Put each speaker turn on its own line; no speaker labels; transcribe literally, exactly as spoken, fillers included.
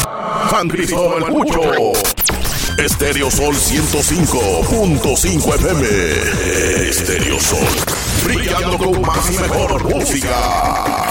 San Cristóbal Pucho. Estéreo Sol ciento cinco punto cinco F M. Estéreo Sol. Brillando con más y mejor música.